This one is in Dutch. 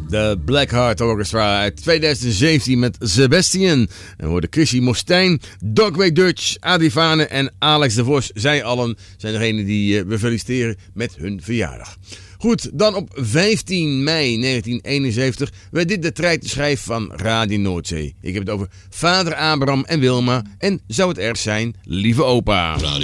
De Black Heart Orchestra uit 2017 met Sebastian. En worden Chrissy Mostijn, Dogway Dutch, Adi Vane en Alex de Vos. Zij allen zijn degenen die we feliciteren met hun verjaardag. Goed, dan op 15 mei 1971 werd dit de treitenschijf van Radio Noordzee. Ik heb het over vader Abraham en Wilma en zou het erg zijn, lieve opa.